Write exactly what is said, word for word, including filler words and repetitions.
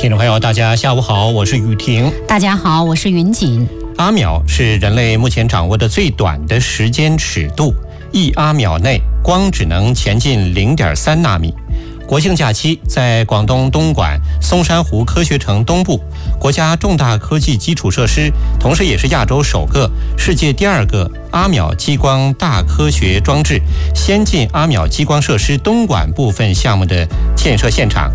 听众朋友，大家下午好，我是雨婷。 大家好，我是云锦。 阿秒是人类目前掌握的最短的时间尺度，一阿秒内光只能前进 零点三纳米。国庆假期，在广东东莞松山湖科学城东部，国家重大科技基础设施，同时也是亚洲首个、世界第二个阿秒激光大科学装置先进阿秒激光设施东莞部分项目的建设现场